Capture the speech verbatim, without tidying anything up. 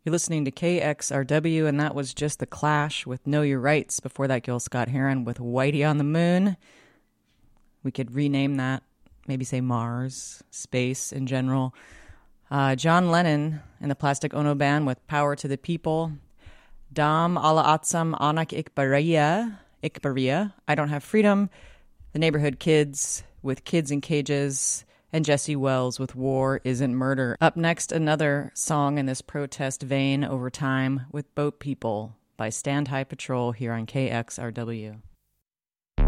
You're listening to K X R W, and that was just The Clash with Know Your Rights. Before that, Gil Scott-Heron with Whitey on the Moon. We could rename that, maybe say Mars, space in general. Uh, John Lennon and the Plastic Ono Band with Power to the People. Dam Ala Atsam Anak Ikbaria, Ikbaria, I Don't Have Freedom. The Neighborhood Kids with Kids in Cages. And Jesse Wells with War Isn't Murder. Up next, another song in this protest vein over time with Boat People by Stand High Patrol here on K X R W.